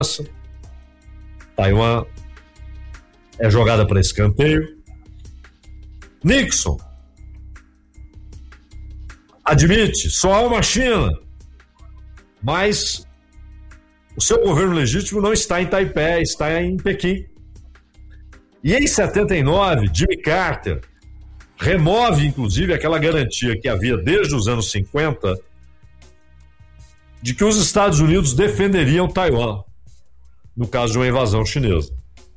Taiwan é jogada para escanteio. Nixon admite, só há uma China, mas o seu governo legítimo não está em Taipei, está em Pequim. E em 79, Jimmy Carter remove, inclusive, aquela garantia que havia desde os anos 50 de que os Estados Unidos defenderiam Taiwan no caso de uma invasão chinesa.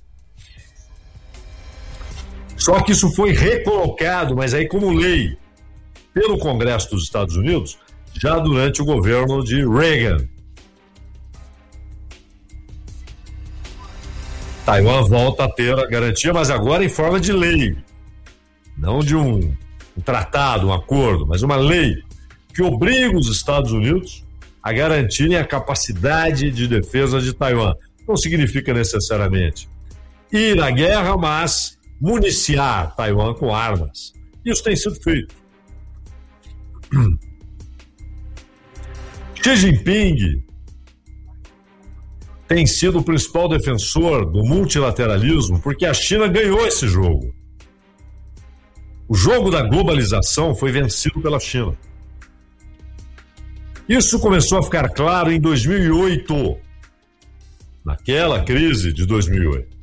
Só que isso foi recolocado, mas aí como lei, pelo Congresso dos Estados Unidos, já durante o governo de Reagan. Taiwan volta a ter a garantia, mas agora em forma de lei. Não de um tratado, um acordo, mas uma lei que obriga os Estados Unidos a garantirem a capacidade de defesa de Taiwan. Não significa necessariamente ir à guerra, mas municiar Taiwan com armas. Isso tem sido feito. Xi Jinping tem sido o principal defensor do multilateralismo porque a China ganhou esse jogo. O jogo da globalização foi vencido pela China. Isso começou a ficar claro em 2008, naquela crise de 2008.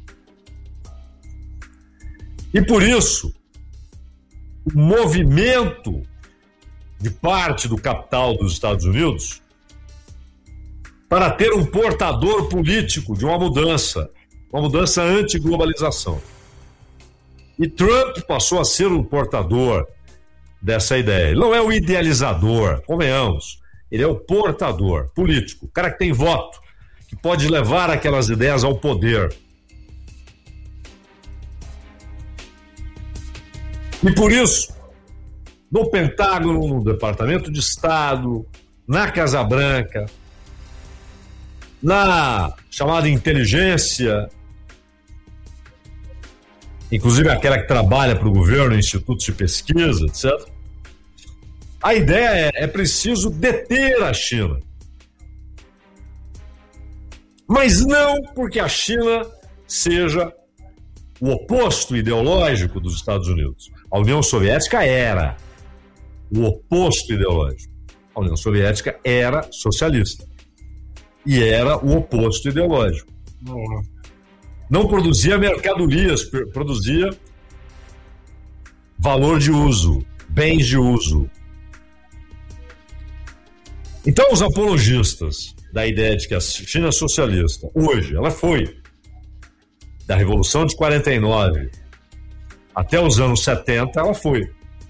E por isso, o movimento de parte do capital dos Estados Unidos para ter um portador político de uma mudança anti-globalização. E Trump passou a ser o portador dessa ideia. Ele não é o idealizador, convenhamos. Ele é o portador político, o cara que tem voto, que pode levar aquelas ideias ao poder. E por isso, no Pentágono, no Departamento de Estado, na Casa Branca, na chamada inteligência, inclusive aquela que trabalha para o governo, institutos de pesquisa, etc. A ideia é preciso deter a China. Mas não porque a China seja o oposto ideológico dos Estados Unidos. A União Soviética era o oposto ideológico. A União Soviética era socialista. E era o oposto ideológico. Não produzia mercadorias, produzia valor de uso, bens de uso. Então, os apologistas da ideia de que a China é socialista, hoje, ela foi da Revolução de 49 até os anos 70, ela foi.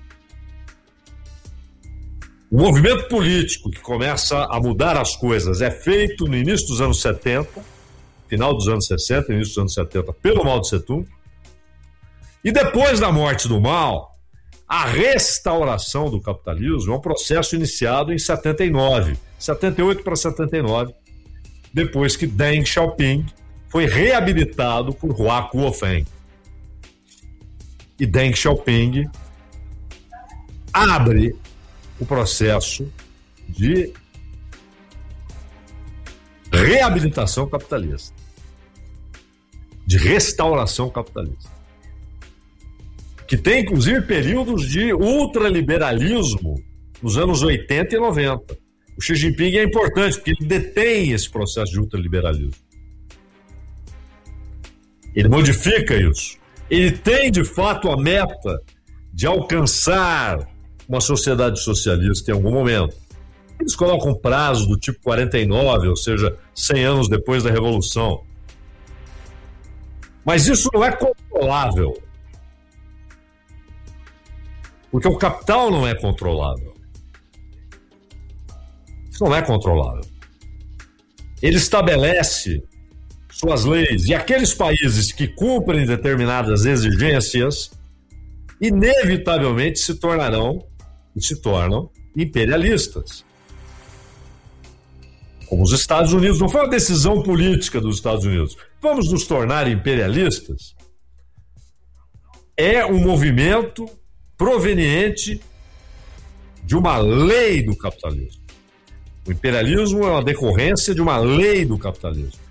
O movimento político que começa a mudar as coisas é feito no início dos anos 70, final dos anos 60, início dos anos 70, pelo Mao Tse Tung. E depois da morte do Mao, a restauração do capitalismo é um processo iniciado em 79, 78 para 79, depois que Deng Xiaoping foi reabilitado por Hua Guofeng. E Deng Xiaoping abre o processo de reabilitação capitalista, de restauração capitalista, que tem inclusive períodos de ultraliberalismo nos anos 80 e 90. O Xi Jinping é importante porque ele detém esse processo de ultraliberalismo. Ele modifica isso. Ele tem de fato a meta de alcançar uma sociedade socialista em algum momento. Eles colocam um prazo do tipo 49, ou seja, 100 anos depois da Revolução. Mas isso não é controlável. Porque o capital não é controlável. Isso não é controlável. Ele estabelece suas leis, e aqueles países que cumprem determinadas exigências inevitavelmente se tornarão e se tornam imperialistas. Como os Estados Unidos, não foi uma decisão política dos Estados Unidos. Vamos nos tornar imperialistas? É um movimento proveniente de uma lei do capitalismo. O imperialismo é uma decorrência de uma lei do capitalismo.